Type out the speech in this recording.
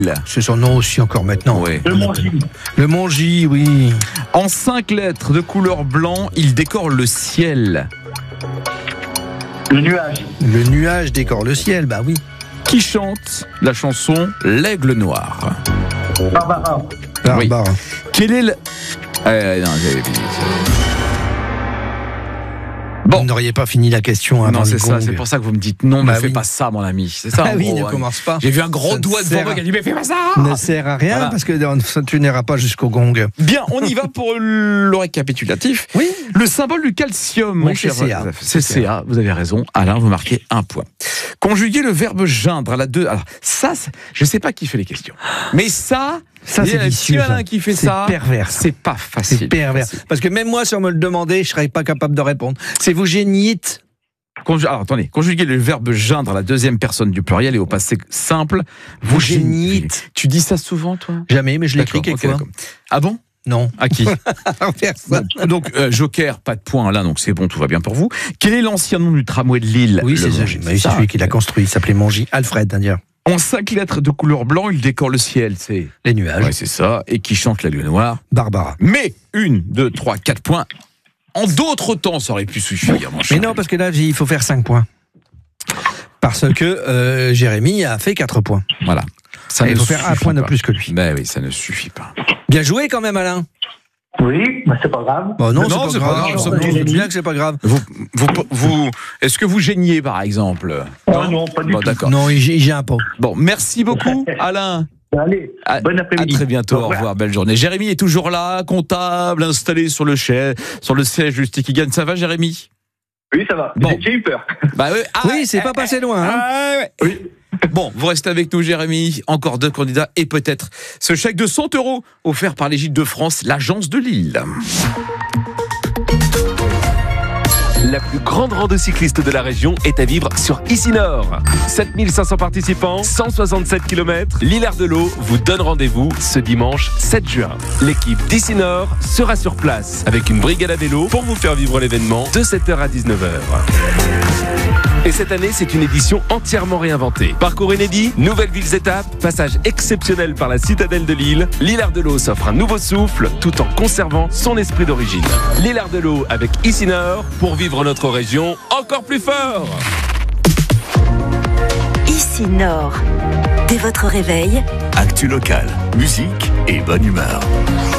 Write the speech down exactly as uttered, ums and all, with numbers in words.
C'est son nom aussi encore maintenant. Ouais. Le Mont-J. Le Mont-J, oui. En cinq lettres de couleur blanc, il décore le ciel. Le nuage. Le nuage décore le ciel, bah oui. Qui chante la chanson L'Aigle Noir? Barbara. Barbara. Quel est le... Euh, non, j'avais fini. Vous Bon. n'auriez pas fini la question avant Non, c'est le ça, gong. c'est pour ça que vous me dites non, Bah ne fais oui. pas ça, mon ami. C'est ça. Ah en oui, gros, ne hein. commence pas. J'ai vu un gros Ça ne doigt devant sert moi à- qui a dit mais fais pas ça. Ne sert à rien Voilà. parce que euh, tu n'iras pas jusqu'au gong. Bien, on y va pour le récapitulatif. Oui. Le symbole du calcium, mon Oui, cher. c'est Ca. C'est Ca, vous avez raison. Alain, vous marquez un point. Conjuguer le verbe geindre à la deux. Alors, ça, c'est- je ne sais pas qui fait les questions. Mais ça, Ça, il y c'est a un petit vicieux. Alain ça. qui fait C'est ça. pervers. C'est pas facile. C'est pervers. Facile. Parce que même moi, si on me le demandait, je ne serais pas capable de répondre. C'est vous génites. Conju- Alors, attendez. Conjuguer le verbe geindre à la deuxième personne du pluriel et au passé simple. Vous Vous génites. génites. Tu dis ça souvent, toi? Jamais, mais je l'écris D'accord, quelquefois. ok, d'accord. Ah bon? Non. À qui? Personne. Bon, donc, euh, Joker, pas de point là, donc c'est bon, tout va bien pour vous. Quel est l'ancien nom du tramway de Lille? Oui, Le c'est ça. Mont-J, C'est ça. celui qui l'a construit. Il s'appelait Mont-J. Alfred, d'ailleurs. En cinq lettres de couleur blanc, il décore le ciel, c'est... Les nuages. Ouais, c'est ça. Et qui chante l'Aigle Noir. Barbara. Mais, une, deux, trois, quatre points. En d'autres temps, ça aurait pu suffire, mon cher. Mais non, parce que là, il faut faire cinq points. Parce que euh, Jérémy a fait quatre points. Voilà. Ça Et il ne faut faire un suffit point de pas. plus que lui. Ben oui, ça ne suffit pas. Bien joué quand même, Alain. Oui, mais c'est pas grave. Bon, non, Mais non, c'est c'est pas pas grave. grave, On ça me sait dit. bien que c'est pas grave. Vous, vous, vous, est-ce que vous gêniez, par exemple? Oh non, pas du Bon, tout. d'accord. Non, il il gère pas. Bon, merci beaucoup, Alain. Allez, À- bon À après-midi. très bientôt, au revoir, belle journée. Jérémy est toujours là, comptable, installé sur le siège, sur le siège du Sticky Gagne. Ça va, Jérémy? Oui, ça va. Bon. J'ai- J'ai eu peur. Bah oui, ah, Oui, c'est pas passé loin. Hein. ah, ouais. Oui. Bon, vous restez avec nous, Jérémy. Encore deux candidats et peut-être ce chèque de cent euros offert par les Gîtes de France, l'agence de Lille. La plus grande rando cycliste de la région est à vivre sur Ici-Nord. sept mille cinq cents participants, cent soixante-sept kilomètres. L'Hilaire-de-L'Eau vous donne rendez-vous ce dimanche sept juin. L'équipe d'Ici-Nord sera sur place avec une brigade à vélo pour vous faire vivre l'événement de sept heures à dix-neuf heures. Et cette année, c'est une édition entièrement réinventée. Parcours inédit, nouvelles villes étapes, passage exceptionnel par la citadelle de Lille. L'Hilaire-de-L'Eau s'offre un nouveau souffle tout en conservant son esprit d'origine. L'Hilaire-de-L'Eau avec Ici-Nord pour vivre notre région encore plus fort. Ici Nord. Dès votre réveil, Actu locale, musique et bonne humeur.